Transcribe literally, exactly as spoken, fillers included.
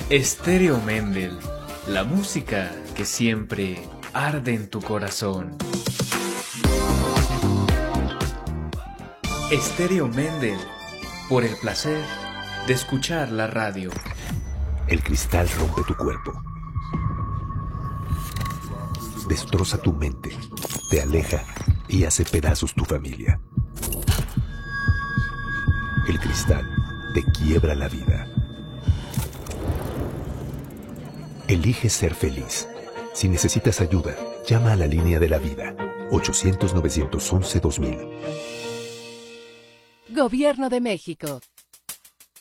Estéreo Mendel, la música que siempre arde en tu corazón. Estéreo Mendel, por el placer de escuchar la radio. El cristal rompe tu cuerpo, destroza tu mente, te aleja y hace pedazos tu familia. El cristal te quiebra la vida. Elige ser feliz. Si necesitas ayuda, llama a la línea de la vida, ochocientos, novecientos once, dos mil. Gobierno de México.